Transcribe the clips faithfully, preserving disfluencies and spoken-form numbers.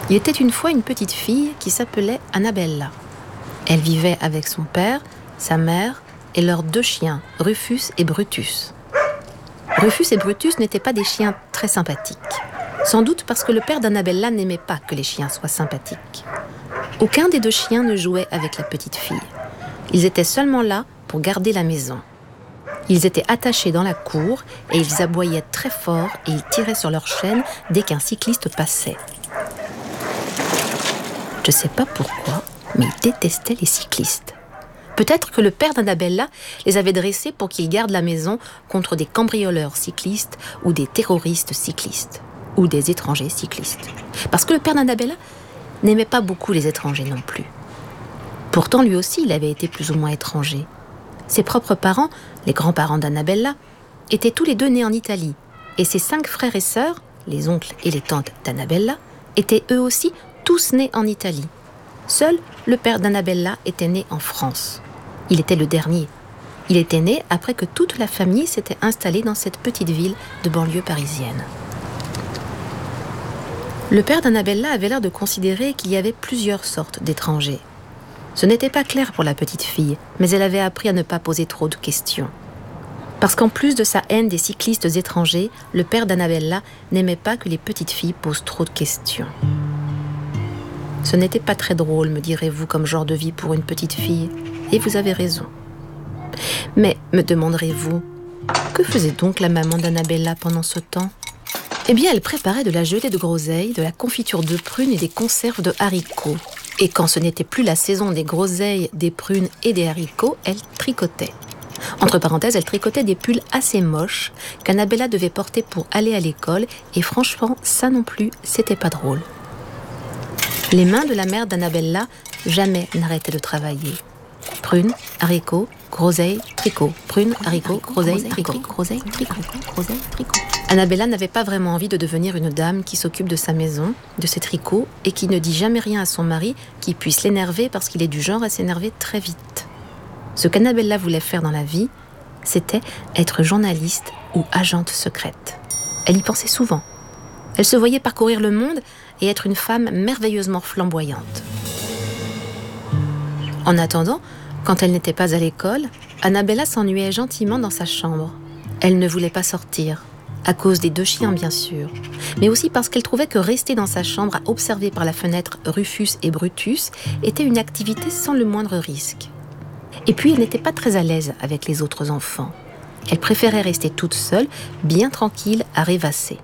Il était une fois une petite fille qui s'appelait Annabella. Elle vivait avec son père, sa mère et leurs deux chiens, Rufus et Brutus. Rufus et Brutus n'étaient pas des chiens très sympathiques. Sans doute parce que le père d'Annabella n'aimait pas que les chiens soient sympathiques. Aucun des deux chiens ne jouait avec la petite fille. Ils étaient seulement là pour garder la maison. Ils étaient attachés dans la cour et ils aboyaient très fort et ils tiraient sur leurs chaînes dès qu'un cycliste passait. Je ne sais pas pourquoi, mais ils détestaient les cyclistes. Peut-être que le père d'Annabella les avait dressés pour qu'ils gardent la maison contre des cambrioleurs cyclistes ou des terroristes cyclistes ou des étrangers cyclistes. Parce que le père d'Annabella n'aimait pas beaucoup les étrangers non plus. Pourtant, lui aussi, il avait été plus ou moins étranger. Ses propres parents, les grands-parents d'Annabella, étaient tous les deux nés en Italie. Et ses cinq frères et sœurs, les oncles et les tantes d'Annabella, étaient eux aussi tous nés en Italie. Seul le père d'Annabella était né en France. Il était le dernier. Il était né après que toute la famille s'était installée dans cette petite ville de banlieue parisienne. Le père d'Annabella avait l'air de considérer qu'il y avait plusieurs sortes d'étrangers. Ce n'était pas clair pour la petite fille, mais elle avait appris à ne pas poser trop de questions. Parce qu'en plus de sa haine des cyclistes étrangers, le père d'Annabella n'aimait pas que les petites filles posent trop de questions. Ce n'était pas très drôle, me direz-vous, comme genre de vie pour une petite fille. Et vous avez raison. Mais, me demanderez-vous, que faisait donc la maman d'Annabella pendant ce temps ? Eh bien, elle préparait de la gelée de groseilles, de la confiture de prunes et des conserves de haricots. Et quand ce n'était plus la saison des groseilles, des prunes et des haricots, elle tricotait. Entre parenthèses, elle tricotait des pulls assez moches qu'Annabella devait porter pour aller à l'école. Et franchement, ça non plus, c'était pas drôle. Les mains de la mère d'Annabella jamais n'arrêtaient de travailler. Prunes, haricots, groseilles, tricot. Prunes, haricots, groseilles, tricot. Groseilles, tricot. Groseilles, tricot. Annabella n'avait pas vraiment envie de devenir une dame qui s'occupe de sa maison, de ses tricots, et qui ne dit jamais rien à son mari qui puisse l'énerver parce qu'il est du genre à s'énerver très vite. Ce qu'Annabella voulait faire dans la vie, c'était être journaliste ou agente secrète. Elle y pensait souvent. Elle se voyait parcourir le monde et être une femme merveilleusement flamboyante. En attendant, quand elle n'était pas à l'école, Annabella s'ennuyait gentiment dans sa chambre. Elle ne voulait pas sortir, à cause des deux chiens bien sûr, mais aussi parce qu'elle trouvait que rester dans sa chambre à observer par la fenêtre Rufus et Brutus était une activité sans le moindre risque. Et puis elle n'était pas très à l'aise avec les autres enfants. Elle préférait rester toute seule, bien tranquille, à rêvasser.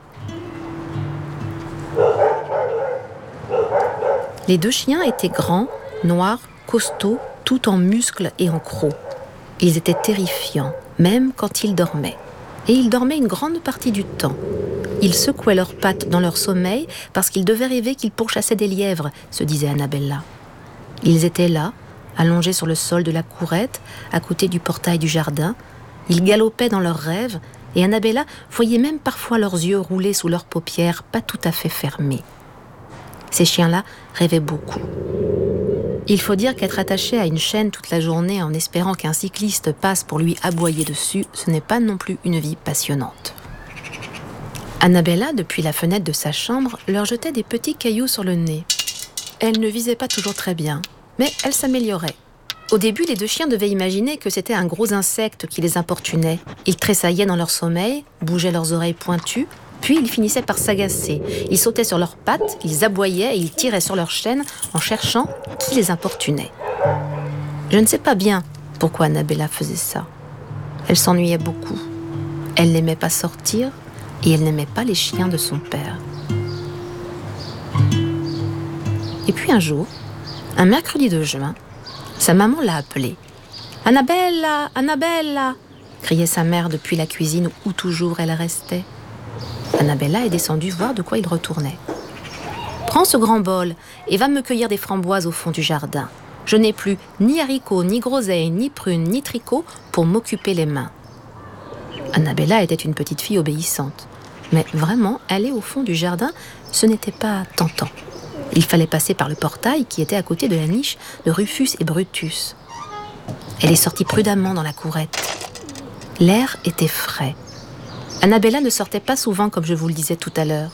Les deux chiens étaient grands, noirs, costauds, tout en muscles et en crocs. Ils étaient terrifiants, même quand ils dormaient. Et ils dormaient une grande partie du temps. Ils secouaient leurs pattes dans leur sommeil parce qu'ils devaient rêver qu'ils pourchassaient des lièvres, se disait Annabella. Ils étaient là, allongés sur le sol de la courette, à côté du portail du jardin. Ils galopaient dans leurs rêves et Annabella voyait même parfois leurs yeux rouler sous leurs paupières pas tout à fait fermées. Ces chiens-là rêvaient beaucoup. Il faut dire qu'être attaché à une chaîne toute la journée en espérant qu'un cycliste passe pour lui aboyer dessus, ce n'est pas non plus une vie passionnante. Annabella, depuis la fenêtre de sa chambre, leur jetait des petits cailloux sur le nez. Elle ne visait pas toujours très bien, mais elle s'améliorait. Au début, les deux chiens devaient imaginer que c'était un gros insecte qui les importunait. Ils tressaillaient dans leur sommeil, bougeaient leurs oreilles pointues, puis ils finissaient par s'agacer. Ils sautaient sur leurs pattes, ils aboyaient et ils tiraient sur leurs chaînes en cherchant qui les importunait. Je ne sais pas bien pourquoi Annabella faisait ça. Elle s'ennuyait beaucoup. Elle n'aimait pas sortir et elle n'aimait pas les chiens de son père. Et puis un jour, un mercredi de juin, sa maman l'a appelée. « Annabella, Annabella !» criait sa mère depuis la cuisine où toujours elle restait. Annabella est descendue voir de quoi il retournait. « Prends ce grand bol et va me cueillir des framboises au fond du jardin. Je n'ai plus ni haricots, ni groseilles, ni prunes, ni tricots pour m'occuper les mains. » Annabella était une petite fille obéissante. Mais vraiment, aller au fond du jardin, ce n'était pas tentant. Il fallait passer par le portail qui était à côté de la niche de Rufus et Brutus. Elle est sortie prudemment dans la courette. L'air était frais. Annabella ne sortait pas souvent comme je vous le disais tout à l'heure.